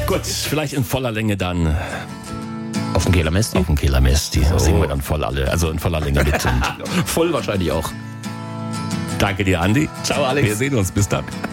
Gut, vielleicht in voller Länge dann. Auf dem Kehler Mesti? Auf dem Kehler Mesti. Das singen wir dann voll alle, also in voller Länge mit. Voll wahrscheinlich auch. Danke dir, Andi. Ciao, Alex. Wir sehen uns. Bis dann.